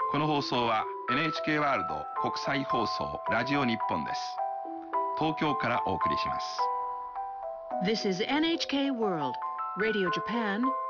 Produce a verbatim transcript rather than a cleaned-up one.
この放送は エヌエイチケー ワールド国際放送ラジオ日本です。東京からお送りします。 This is エヌエイチケー World Radio Japan